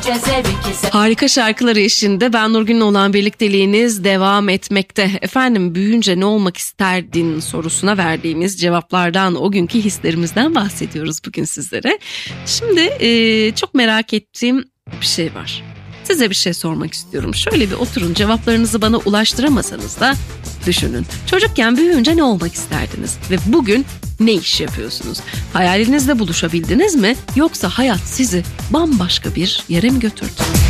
Harika şarkılar eşliğinde Ben Nurgül'le olan birlikteliğiniz devam etmekte. Efendim, büyüyünce ne olmak isterdin sorusuna verdiğimiz cevaplardan, o günkü hislerimizden bahsediyoruz bugün sizlere. Şimdi çok merak ettiğim bir şey var. Size bir şey sormak istiyorum. Şöyle bir oturun, cevaplarınızı bana ulaştıramasanız da düşünün. Çocukken büyüyünce ne olmak isterdiniz? Ve bugün ne iş yapıyorsunuz? Hayalinizle buluşabildiniz mi? Yoksa hayat sizi bambaşka bir yere mi götürdü?